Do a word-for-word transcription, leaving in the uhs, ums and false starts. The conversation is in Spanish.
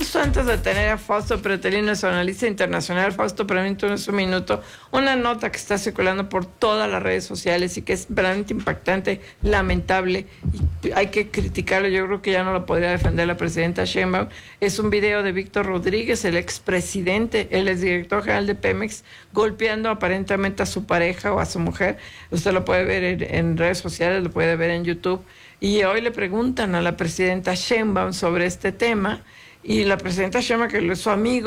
justo antes de tener a Fausto Pretelín, nuestro analista internacional, Fausto, permítanos un minuto, una nota que está circulando por todas las redes sociales y que es verdaderamente impactante, lamentable, y hay que criticarlo. Yo creo que ya no lo podría defender la presidenta Sheinbaum. Es un video de Víctor Rodríguez, el expresidente, el exdirector general de Pemex, golpeando aparentemente a su pareja o a su mujer. Usted lo puede ver en, en redes sociales, lo puede ver en YouTube. Y hoy le preguntan a la presidenta Sheinbaum sobre este tema, y la presidenta Sheinbaum, que es su amigo,